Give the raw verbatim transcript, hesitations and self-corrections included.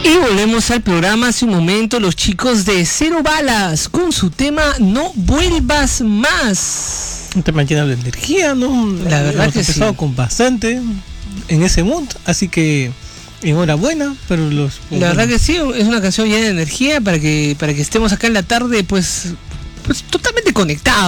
Y volvemos al programa hace un momento, los chicos de Cero Balas, con su tema No Vuelvas Más. Un tema lleno de energía, ¿no? La verdad Hemos que empezado sí. con bastante en ese mood, así que enhorabuena, pero los... La verdad que sí, es una canción llena de energía para que, para que estemos acá en la tarde, pues, pues totalmente conectados.